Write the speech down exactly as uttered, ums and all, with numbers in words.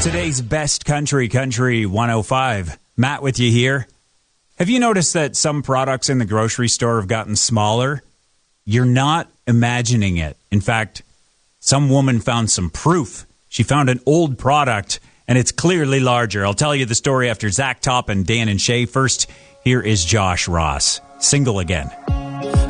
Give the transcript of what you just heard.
Today's best country, Country one oh five. Matt with you here. Have you noticed that some products in the grocery store have gotten smaller? You're not imagining it. In fact, some woman found some proof. She found an old product, and it's clearly larger. I'll tell you the story after Zach Top and Dan and Shay. First, here is Josh Ross, Single Again.